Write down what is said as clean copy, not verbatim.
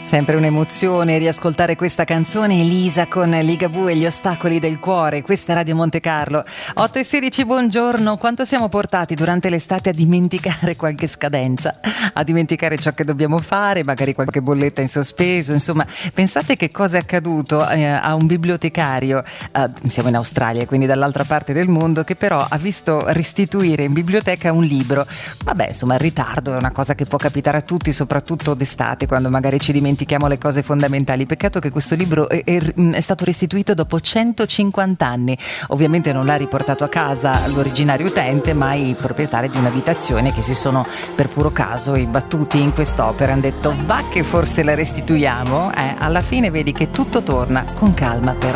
Sempre un'emozione riascoltare questa canzone, Elisa con Ligabue e gli ostacoli del cuore. Questa è Radio Monte Carlo. 8:16, buongiorno. Quanto siamo portati durante l'estate a dimenticare qualche scadenza, a dimenticare ciò che dobbiamo fare, magari qualche bolletta in sospeso. Insomma, pensate che cosa è accaduto a un bibliotecario, siamo in Australia, quindi dall'altra parte del mondo, che però ha visto restituire in biblioteca un libro. Vabbè, insomma, il ritardo è una cosa che può capitare a tutti, soprattutto d'estate, quando magari ci dimentichiamo le cose fondamentali. Peccato che questo libro è stato restituito dopo 150 anni. Ovviamente non l'ha riportato a casa l'originario utente, ma i proprietari di un'abitazione che si sono per puro caso imbattuti in quest'opera. Hanno detto va che forse la restituiamo. Alla fine vedi che tutto torna, con calma però.